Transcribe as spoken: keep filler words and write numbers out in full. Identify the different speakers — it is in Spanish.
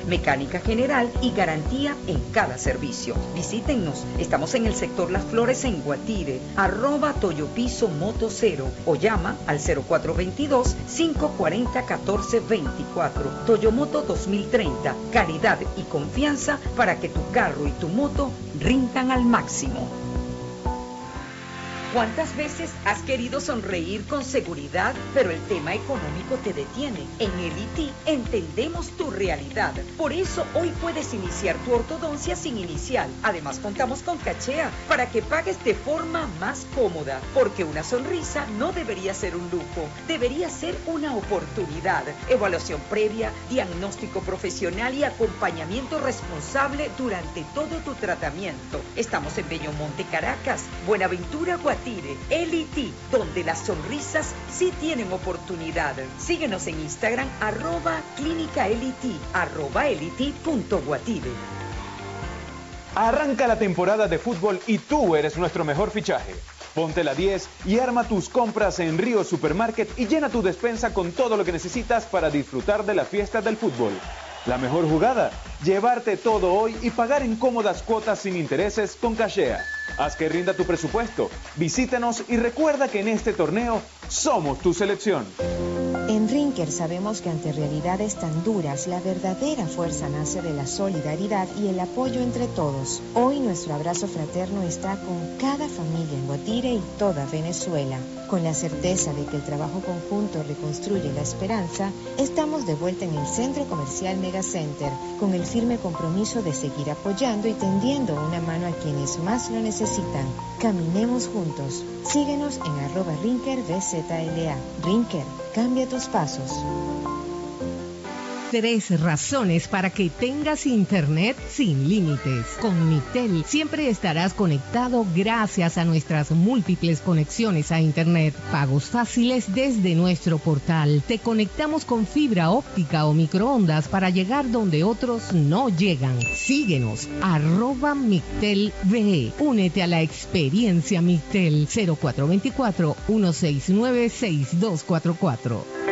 Speaker 1: mecánica general y garantía en cada servicio. Visítennos, estamos en el sector Las Flores en Guatire, arroba Toyopiso Moto Cero o llama al cero cuatro dos dos, cinco cuatro cero, uno cuatro dos cuatro. Toyomoto dos mil treinta, calidad y confianza para que tu carro y tu moto rindan al máximo. ¿Cuántas veces has querido sonreír con seguridad, pero el tema económico te detiene? En L I T entendemos tu realidad. Por eso hoy puedes iniciar tu ortodoncia sin inicial. Además contamos con cachea para que pagues de forma más cómoda. Porque una sonrisa no debería ser un lujo, debería ser una oportunidad. Evaluación previa, diagnóstico profesional y acompañamiento responsable durante todo tu tratamiento. Estamos en Bellomonte, Caracas, Buenaventura, Guatemala. L I T, donde las sonrisas sí tienen oportunidad. Síguenos en Instagram, arroba clínica L I T, arroba L I T punto guatire.
Speaker 2: Arranca la temporada de fútbol y tú eres nuestro mejor fichaje. Ponte la diez y arma tus compras en Río Supermarket y llena tu despensa con todo lo que necesitas para disfrutar de la fiesta del fútbol. La mejor jugada, llevarte todo hoy y pagar en cómodas cuotas sin intereses con Cachea. Haz que rinda tu presupuesto, visítanos y recuerda que en este torneo somos tu selección.
Speaker 3: En Rinker sabemos que ante realidades tan duras, la verdadera fuerza nace de la solidaridad y el apoyo entre todos. Hoy nuestro abrazo fraterno está con cada familia en Guatire y toda Venezuela. Con la certeza de que el trabajo conjunto reconstruye la esperanza, estamos de vuelta en el Centro Comercial Megacenter, con el firme compromiso de seguir apoyando y tendiendo una mano a quienes más lo necesitan. Caminemos juntos. Síguenos en arroba Rinker B Z L A. Rinker, cambia tus pasos.
Speaker 4: Tres razones para que tengas internet sin límites. Con Mictel siempre estarás conectado gracias a nuestras múltiples conexiones a internet. Pagos fáciles desde nuestro portal. Te conectamos con fibra óptica o microondas para llegar donde otros no llegan. Síguenos, arroba Mictel V E. Únete a la experiencia Mictel. Cero cuatro dos cuatro, uno seis nueve, seis dos cuatro cuatro.